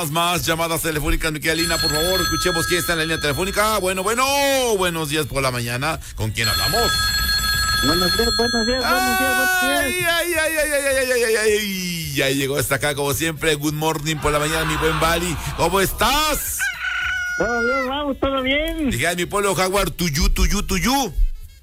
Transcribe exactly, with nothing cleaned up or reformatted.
más, más llamadas telefónicas, mi querida Lina, por favor, escuchemos quién está en la línea telefónica. Bueno, bueno, buenos días por la mañana. ¿Con quién hablamos? Buenos días, buenos días, buenos días, buenos Ay, días. ay, ay, ay, ay, ay, ay, ay, ay, ay. Ya llegó hasta acá, como siempre. Good morning por la mañana, mi buen Bali. ¿Cómo estás? Todo bien, vamos, todo bien. Dije a mi pueblo jaguar, tuyú, tuyú, tuyú.